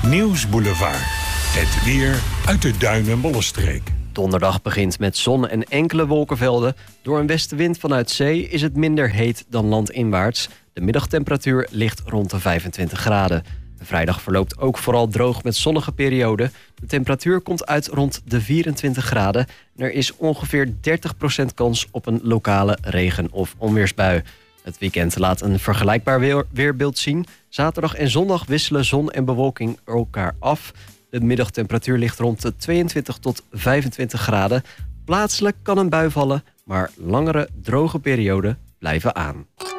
Nieuwsboulevard. Het weer uit de Duin- en Bollenstreek. Donderdag begint met zon en enkele wolkenvelden. Door een westenwind vanuit zee is het minder heet dan landinwaarts. De middagtemperatuur ligt rond de 25 graden. Vrijdag verloopt ook vooral droog met zonnige perioden. De temperatuur komt uit rond de 24 graden. En er is ongeveer 30% kans op een lokale regen- of onweersbui. Het weekend laat een vergelijkbaar weerbeeld zien. Zaterdag en zondag wisselen zon en bewolking elkaar af. De middagtemperatuur ligt rond de 22 tot 25 graden. Plaatselijk kan een bui vallen, maar langere droge perioden blijven aan.